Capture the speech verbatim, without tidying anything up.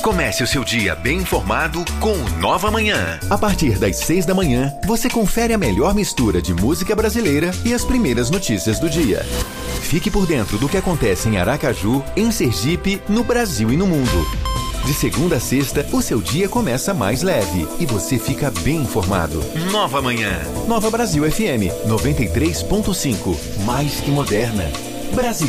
Comece o seu dia bem informado com o Nova Manhã. A partir das seis da manhã, você confere a melhor mistura de música brasileira e as primeiras notícias do dia. Fique por dentro do que acontece em Aracaju, em Sergipe, no Brasil e no mundo. De segunda a sexta, o seu dia começa mais leve e você fica bem informado. Nova Manhã. Nova Brasil F M, noventa e três ponto cinco. Mais que moderna. Brasil.